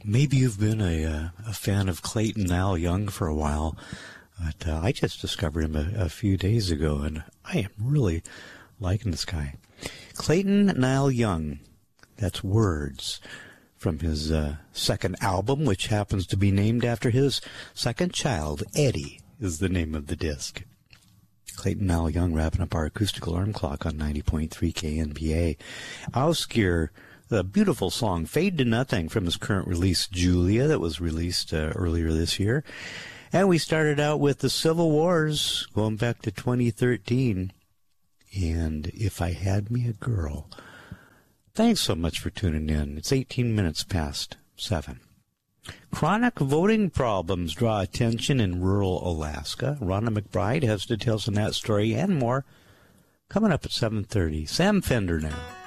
Maybe you've been a fan of Clayton Al Young for a while, but I just discovered him a few days ago, and I am really liking this guy. Clayton Al Young, that's Words, from his second album, which happens to be named after his second child. Eddie is the name of the disc. Clayton Al Young wrapping up our acoustic alarm clock on 90.3 KNPA. Auskier, the beautiful song Fade to Nothing from his current release Julia, that was released earlier this year. And we started out with the Civil Wars going back to 2013. And If I Had Me a Girl. Thanks so much for tuning in. It's 18 minutes past 7. Chronic voting problems draw attention in rural Alaska. Rhonda McBride has details on that story and more coming up at 7:30. Sam Fender now.